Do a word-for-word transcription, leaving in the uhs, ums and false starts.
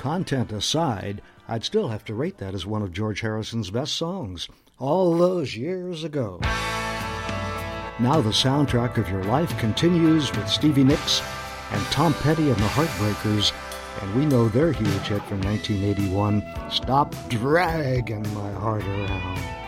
content aside, I'd still have to rate that as one of George Harrison's best songs, all those years ago. Now the soundtrack of your life continues with Stevie Nicks and Tom Petty and the Heartbreakers, and we know their huge hit from nineteen eighty-one, Stop Dragging My Heart Around.